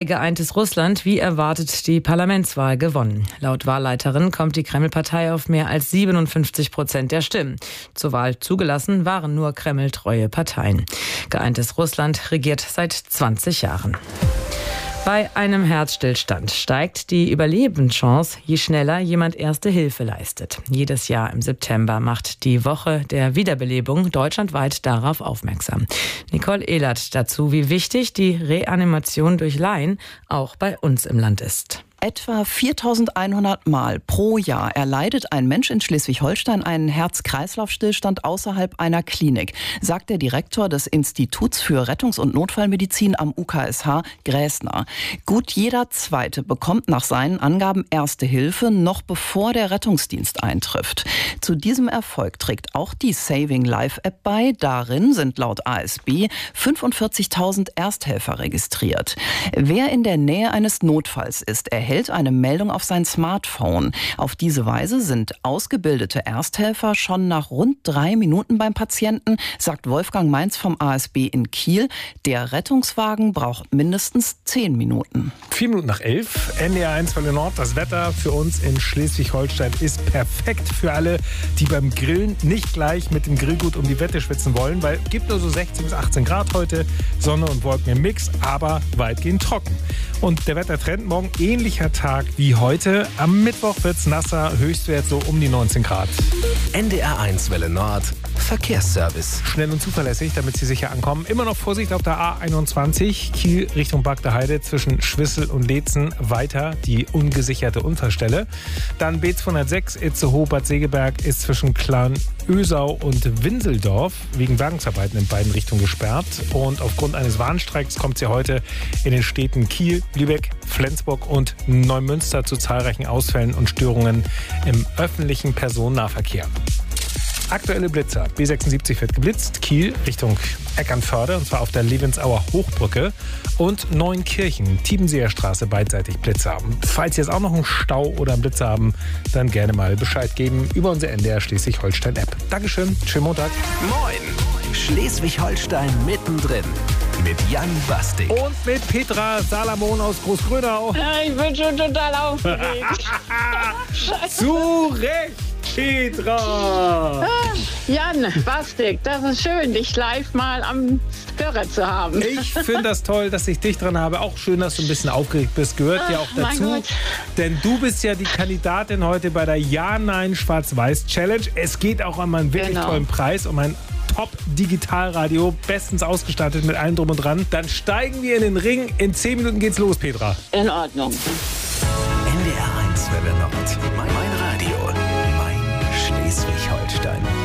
geeintes Russland wie erwartet die Parlamentswahl gewonnen. Laut Wahlleiterin kommt die Kreml-Partei auf mehr als 57% der Stimmen. Zur Wahl zugelassen waren nur kremltreue Parteien. Geeintes Russland regiert seit 20 Jahren. Bei einem Herzstillstand steigt die Überlebenschance, je schneller jemand Erste Hilfe leistet. Jedes Jahr im September macht die Woche der Wiederbelebung deutschlandweit darauf aufmerksam. Nicole Ehlert dazu, wie wichtig die Reanimation durch Laien auch bei uns im Land ist. Etwa 4.100 Mal pro Jahr erleidet ein Mensch in Schleswig-Holstein einen Herz-Kreislauf-Stillstand außerhalb einer Klinik, sagt der Direktor des Instituts für Rettungs- und Notfallmedizin am UKSH, Gräßner. Gut jeder Zweite bekommt nach seinen Angaben Erste Hilfe, noch bevor der Rettungsdienst eintrifft. Zu diesem Erfolg trägt auch die Saving Life App bei. Darin sind laut ASB 45.000 Ersthelfer registriert. Wer in der Nähe eines Notfalls ist, erhält eine Meldung auf sein Smartphone. Auf diese Weise sind ausgebildete Ersthelfer schon nach rund 3 Minuten beim Patienten, sagt Wolfgang Mainz vom ASB in Kiel. Der Rettungswagen braucht mindestens 10 Minuten. 4 Minuten nach 11, NDR 1 Welle Nord. Das Wetter für uns in Schleswig-Holstein ist perfekt für alle, die beim Grillen nicht gleich mit dem Grillgut um die Wette schwitzen wollen, weil es gibt nur so 16 bis 18 Grad heute, Sonne und Wolken im Mix, aber weitgehend trocken. Und der Wettertrend morgen ähnlicher Tag wie heute. Am Mittwoch wird's nasser, Höchstwert so um die 19 Grad. NDR 1 Welle Nord, Verkehrsservice. Schnell und zuverlässig, damit Sie sicher ankommen. Immer noch Vorsicht auf der A21, Kiel Richtung Bagdeheide zwischen Schwissel und Leetzen. Weiter die ungesicherte Unfallstelle. Dann B206 Itzehoe-Bad Segeberg ist zwischen Klagenösau und Winseldorf wegen Bergungsarbeiten in beiden Richtungen gesperrt. Und aufgrund eines Warnstreiks kommt es ja heute in den Städten Kiel, Lübeck, Flensburg und Neumünster zu zahlreichen Ausfällen und Störungen im öffentlichen Personennahverkehr. Aktuelle Blitzer. B76 wird geblitzt, Kiel Richtung Eckernförde, und zwar auf der Levensauer Hochbrücke, und Neunkirchen, Tiebenseer Straße, beidseitig Blitzer. Falls Sie jetzt auch noch einen Stau oder einen Blitzer haben, dann gerne mal Bescheid geben über unsere NDR Schleswig-Holstein-App. Dankeschön, schönen Montag. Moin, Schleswig-Holstein mittendrin. Mit Jan Bastik. Und mit Petra Salamon aus Großgrönau. Ja, ich bin schon total aufgeregt. Zu Recht, Petra! Jan Bastik, das ist schön, dich live mal am Hörer zu haben. Ich finde das toll, dass ich dich dran habe. Auch schön, dass du ein bisschen aufgeregt bist. Gehört ja auch dazu. Denn du bist ja die Kandidatin heute bei der Ja-Nein-Schwarz-Weiß-Challenge. Es geht auch um einen wirklich tollen Preis, um ein Top-Digitalradio, bestens ausgestattet mit allem drum und dran. Dann steigen wir in den Ring. In 10 Minuten geht's los, Petra. In Ordnung. NDR 1 Welle Nord. Mein Radio. Mein Schleswig-Holstein.